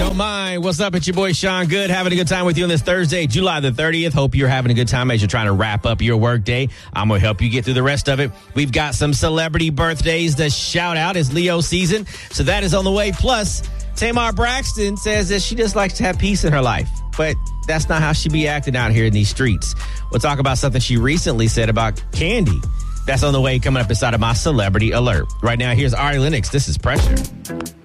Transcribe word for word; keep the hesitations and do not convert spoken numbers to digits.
Don't mind. What's up? It's your boy Sean Good, having a good time with you on this Thursday, July the thirtieth. Hope you're having a good time as you're trying to wrap up your work day. I'm going to help you get through the rest of it. We've got some celebrity birthdays to shout out. It's Leo season, so that is on the way. Plus, Tamar Braxton says that she just likes to have peace in her life, but that's not how she be acting out here in these streets. We'll talk about something she recently said about Candy. That's on the way, coming up inside of my Celebrity Alert. Right now, here's Ari Lennox. This is Pressure.